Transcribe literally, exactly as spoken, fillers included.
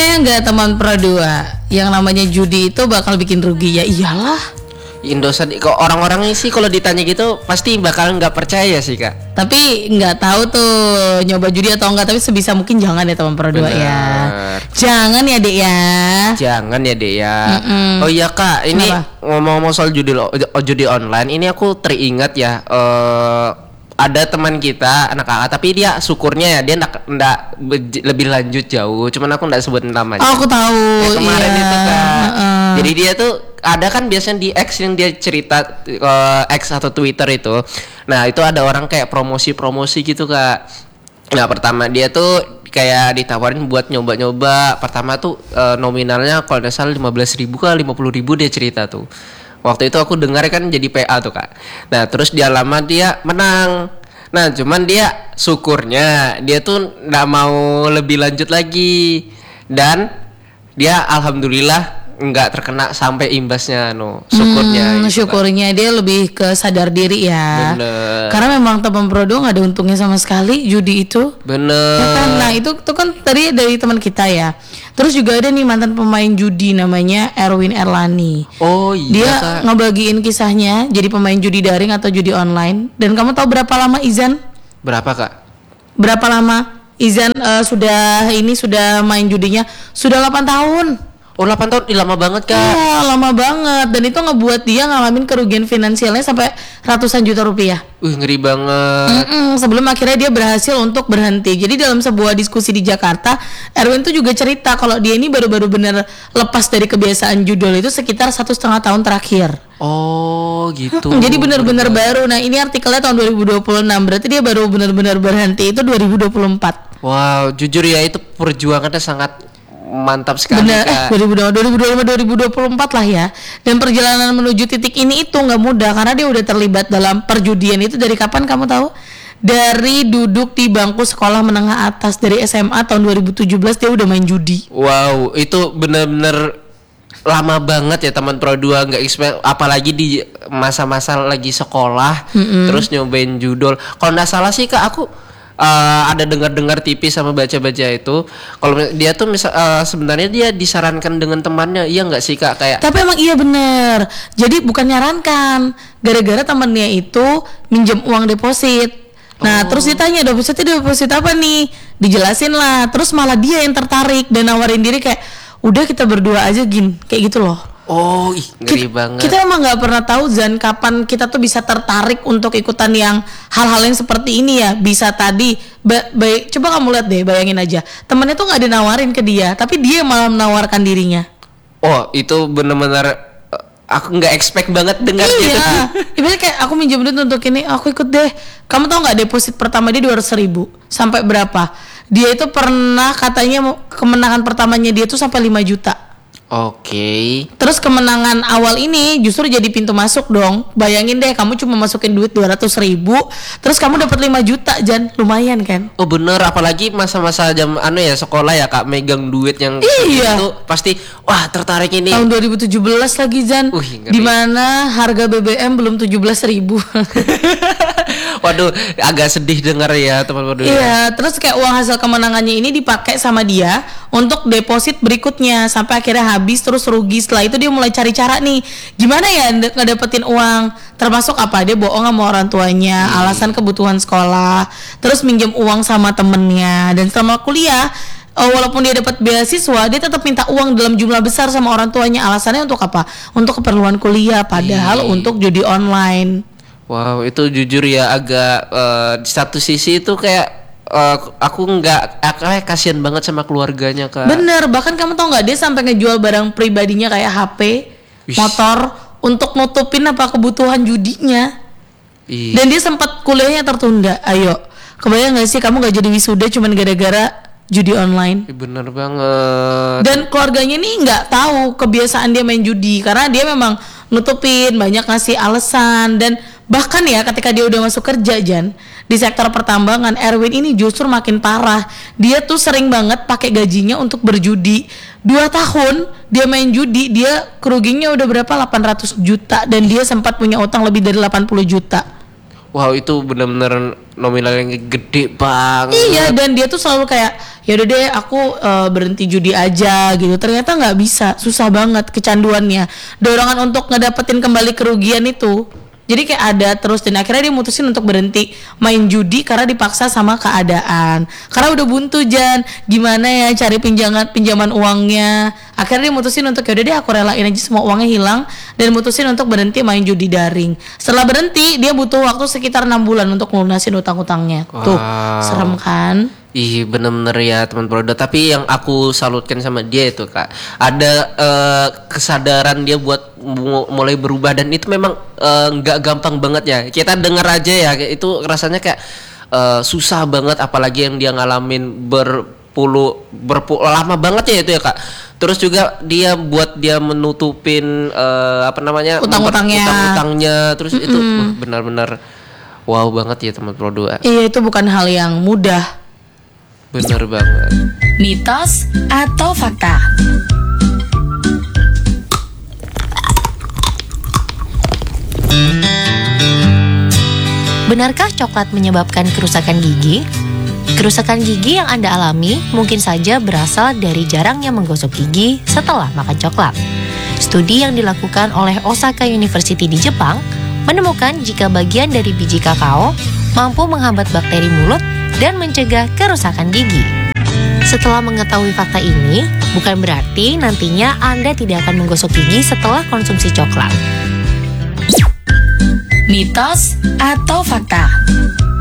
Percaya nggak teman Pro dua, yang namanya judi itu bakal bikin rugi? Ya iyalah. Indosat kok orang-orang sih kalau ditanya gitu pasti bakal nggak percaya sih kak. Tapi nggak tahu tuh nyoba judi atau enggak, tapi sebisa mungkin jangan ya teman Pro dua ya. Jangan ya dek ya. Jangan ya dek ya. Mm-mm. Oh iya kak, ini Kenapa? ngomong-ngomong soal judi lo, judi online, ini aku teringat ya. Uh, ada teman kita anak kakak, tapi dia syukurnya ya dia ndak ndak lebih lanjut jauh. Cuman aku ndak sebut namanya. Oh, aku tahu. Yang kemarin iya. itu kak. Uh-uh. Jadi dia tuh ada kan biasanya di X yang dia cerita uh, X atau Twitter itu. Nah itu ada orang kayak promosi-promosi gitu kak. Nah pertama dia tuh kayak ditawarin buat nyoba-nyoba. Pertama tuh uh, nominalnya kalau nggak salah lima belas ribu kah lima puluh ribu dia cerita tuh. Waktu itu aku dengar kan jadi P A tuh kak. Nah terus dia lama dia menang. Nah cuman dia syukurnya dia tuh nggak mau lebih lanjut lagi. Dan dia alhamdulillah nggak terkena sampai imbasnya, no syukurnya. Hmm, gitu, syukurnya kan. Dia lebih ke sadar diri ya. Bener. Karena memang teman Pro dua nggak ada untungnya sama sekali judi itu. Bener. Ya kan? Nah itu itu kan tadi dari teman kita ya. Terus juga ada nih mantan pemain judi namanya Erwin Erlani. Oh iya. Dia kak. ngebagiin kisahnya jadi pemain judi daring atau judi online. Dan kamu tahu berapa lama Izan? Berapa kak? Berapa lama Izan uh, sudah ini sudah main judinya? Sudah delapan tahun. Oh delapan tahun, ih, lama banget kak. Iya lama banget. Dan itu ngebuat dia ngalamin kerugian finansialnya sampai ratusan juta rupiah. Wih ngeri banget. Mm-mm, sebelum akhirnya dia berhasil untuk berhenti. Jadi dalam sebuah diskusi di Jakarta, Erwin tuh juga cerita kalau dia ini baru-baru bener lepas dari kebiasaan judol itu sekitar satu setengah tahun terakhir. Oh gitu. Mm, jadi benar-benar baru. Nah ini artikelnya tahun dua ribu dua puluh enam. Berarti dia baru benar-benar berhenti itu dua ribu dua puluh empat. Wow, jujur ya itu perjuangannya sangat mantap sekali. Benar, kak. eh, dua ribu dua puluh lima dua ribu dua puluh empat lah ya. Dan perjalanan menuju titik ini itu nggak mudah karena dia udah terlibat dalam perjudian itu dari kapan kamu tahu? Dari duduk di bangku sekolah menengah atas dari S M A tahun dua ribu tujuh belas dia udah main judi. Wow, itu benar-benar lama banget ya teman Pro dua, nggak expect, apalagi di masa-masa lagi sekolah, mm-hmm. terus nyobain judol. Kalau nggak salah sih kak, aku uh, ada dengar-dengar tipis sama baca-baca itu. Kalau dia tuh misal uh, sebenarnya dia disarankan dengan temannya, iya nggak sih kak kayak. Tapi emang iya bener. Jadi bukan nyarankan, gara-gara temannya itu minjem uang deposit. Nah oh. terus ditanya depositnya deposit apa nih? Dijelasin lah. Terus malah dia yang tertarik dan nawarin diri kayak udah kita berdua aja gin, kayak gitu loh. Oh, ih, ngeri kita, banget. Kita emang nggak pernah tahu Zan kapan kita tuh bisa tertarik untuk ikutan yang hal-hal yang seperti ini ya. Bisa tadi, ba- baik, coba kamu lihat deh, bayangin aja. Temennya tuh nggak dinawarin ke dia, tapi dia malah menawarkan dirinya. Oh, itu benar-benar uh, aku nggak expect banget dengar iya. gitu. Ibaratnya kayak aku minjem duit untuk ini, aku ikut deh. Kamu tahu nggak deposit pertama dia dua ratus ribu sampai berapa? Dia itu pernah katanya kemenangan pertamanya dia tuh sampai lima juta. Oke. Okay. Terus kemenangan awal ini justru jadi pintu masuk dong. Bayangin deh kamu cuma masukin duit dua ratus ribu, terus kamu dapat lima juta, Jan, lumayan kan? Oh bener, apalagi masa-masa jam anu ya sekolah ya kak, megang duit yang iya. itu pasti wah tertarik ini. Tahun dua ribu tujuh belas lagi Jan, dimana harga B B M belum tujuh belas ribu. Waduh, agak sedih dengar ya teman-teman. Iya, terus kayak uang hasil kemenangannya ini dipakai sama dia untuk deposit berikutnya sampai akhirnya habis terus rugi. Setelah itu dia mulai cari cara nih, gimana ya ngedapetin uang. Termasuk apa? Dia bohong sama orang tuanya, hmm. alasan kebutuhan sekolah, terus minjem uang sama temennya. Dan selama kuliah, oh, walaupun dia dapat beasiswa, dia tetap minta uang dalam jumlah besar sama orang tuanya. Alasannya untuk apa? Untuk keperluan kuliah, padahal hmm. untuk judi online. Wow, itu jujur ya agak uh, di satu sisi itu kayak uh, aku nggak, kayak kasihan banget sama keluarganya kak. Bener, bahkan kamu tau nggak dia sampai ngejual barang pribadinya kayak H P, Wish. motor untuk nutupin apa kebutuhan judinya. Ih. Dan dia sempat kuliahnya tertunda. Ayo, kebayang nggak sih kamu nggak jadi wisuda cuman gara-gara judi online? Bener banget. Dan keluarganya nih nggak tahu kebiasaan dia main judi karena dia memang nutupin, banyak ngasih alasan. Dan bahkan ya ketika dia udah masuk kerja Jan di sektor pertambangan, Erwin ini justru makin parah. Dia tuh sering banget pakai gajinya untuk berjudi. Dua tahun dia main judi, dia kerugiannya udah berapa? delapan ratus juta. Dan dia sempat punya utang lebih dari delapan puluh juta. wow itu benar-benar nominalnya gede banget. Iya, dan dia tuh selalu kayak ya udah deh aku uh, berhenti judi aja gitu. Ternyata nggak bisa, susah banget kecanduannya. Dorongan untuk ngedapetin kembali kerugian itu. Jadi kayak ada terus, dan akhirnya dia mutusin untuk berhenti main judi karena dipaksa sama keadaan. Karena udah buntu Jan, gimana ya cari pinjaman pinjaman uangnya. Akhirnya dia mutusin untuk yaudah deh aku relain aja semua uangnya hilang, dan mutusin untuk berhenti main judi daring. Setelah berhenti dia butuh waktu sekitar enam bulan untuk melunasin utang-utangnya. Wow. Tuh, serem kan? Ih bener-bener ya teman Prodo. Tapi yang aku salutkan sama dia itu Kak, ada uh, kesadaran dia buat mu- mulai berubah, dan itu memang nggak uh, gampang banget ya. Kita denger aja ya, itu rasanya kayak uh, susah banget, apalagi yang dia ngalamin berpuluh berpuluh lama banget ya itu ya Kak. Terus juga dia buat dia menutupin uh, apa namanya utang-utangnya, utang-utangnya. Terus mm-mm. itu uh, benar-benar wow banget ya teman Prodo. Iya, itu bukan hal yang mudah. Bener banget. Mitos atau fakta? Benarkah coklat menyebabkan kerusakan gigi? Kerusakan gigi yang Anda alami mungkin saja berasal dari jarangnya menggosok gigi setelah makan coklat. Studi yang dilakukan oleh Osaka University di Jepang menemukan jika bagian dari biji kakao mampu menghambat bakteri mulut dan mencegah kerusakan gigi. Setelah mengetahui fakta ini, bukan berarti nantinya Anda tidak akan menggosok gigi setelah konsumsi coklat. Mitos atau fakta?